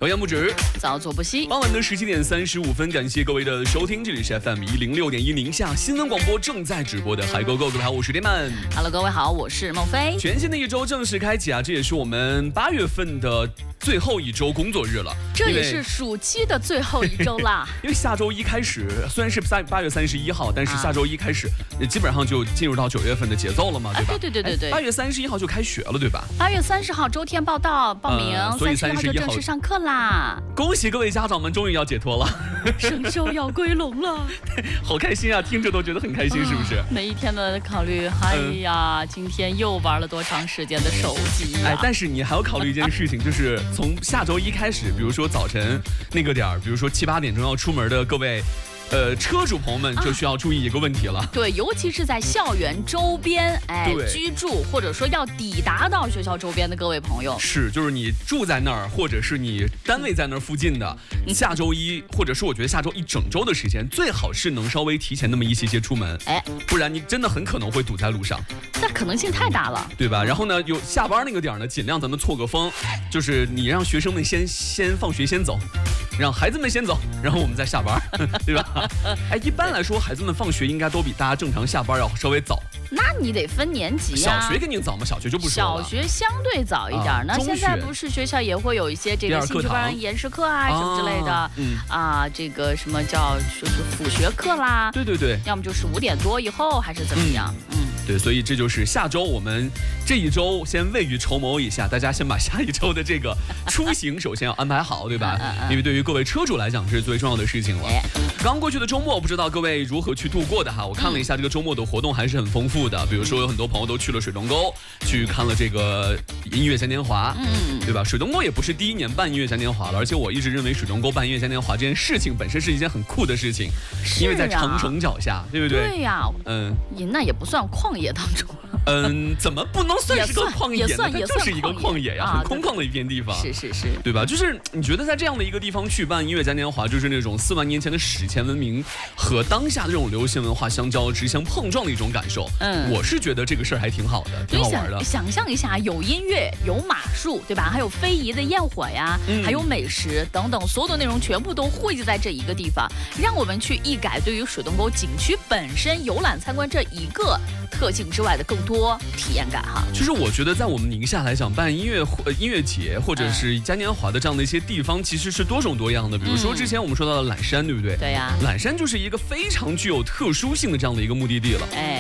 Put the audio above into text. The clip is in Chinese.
高阳不止， 早做不息。 傍晚的17点35分，感谢各位的收听，这里是 FM 106.1宁夏新闻广播正在直播的海狗狗，各位好，我是电曼。 Hello， 各位好，我是孟非。 全新的一周正式开启啊，这也是我们8月份的最后一周工作日了， 这也是暑期的最后一周啦。 因为下周一开始，虽然是8月31号，但是下周一开始，基本上就进入到9月份的节奏了嘛，对吧？ 对。 8月31号就开学了，对吧 ？8月30号周天报名， 所以 31号就正式上课啦。 恭喜各位家长们，终于要解脱了， 生肖要归笼了， 好开心啊！听着都觉得很开心，是不是？ 每一天的考虑，哎呀，今天又玩了多长时间的手机呀？ 但是你还要考虑一件事情，就是从下周一开始，比如说早晨那个点儿，比如说7、8点钟要出门的各位。车主朋友们就需要注意一个问题了。 对，尤其是在校园周边，居住或者说要抵达到学校周边的各位朋友， 就是你住在那儿，或者是你单位在那儿附近的，下周一或者是我觉得下周一整周的时间，最好是能稍微提前那么一些出门，不然你真的很可能会堵在路上。 那可能性太大了， 对吧？然后呢，有下班那个点呢，尽量咱们错个峰，就是你让学生们先放学先走。让孩子们先走，然后我们再下班，对吧？一般来说，孩子们放学应该都比大家正常下班要稍微早。 那你得分年级啊。小学肯定早嘛，小学就不说了。 小学相对早一点，那现在不是学校也会有一些这个兴趣班、延时课啊什么之类的，这个什么叫就是辅学课啦？ 对， 要么就是5点多以后还是怎么样？ 对，所以这就是下周我们这一周先未雨绸缪一下，大家先把下一周的这个出行首先要安排好，对吧？因为对于各位车主来讲，这是最重要的事情了。刚过去的周末，不知道各位如何去度过的哈？我看了一下这个周末的活动还是很丰富的，比如说有很多朋友都去了水东沟，去看了这个音乐嘉年华，对吧？水东沟也不是第1年办音乐嘉年华了，而且我一直认为水东沟办音乐嘉年华这件事情本身是一件很酷的事情，因为在长城脚下，对不对？ 对呀，那也不算旷野当中。 怎么不能算是个旷野呢？它就是一个旷野呀，很空旷的一片地方。 是， 对吧？就是你觉得在这样的一个地方去办音乐嘉年华，就是那种4万年前的史前文明和当下的这种流行文化相交织、相碰撞的一种感受。我是觉得这个事儿还挺好的，挺好玩的。 想象一下，有音乐，有马术，对吧？还有非遗的焰火呀，还有美食等等，所有的内容全部都汇集在这一个地方，让我们去一改对于水东沟景区本身游览参观这一个特性之外的更多体验感哈。 就是我觉得在我们宁夏来讲，办音乐节或者是嘉年华的这样的一些地方，其实是多种多样的。比如说之前我们说到的懒山，对不对？ 对呀， 懒山就是一个非常具有特殊性的这样的一个目的地了。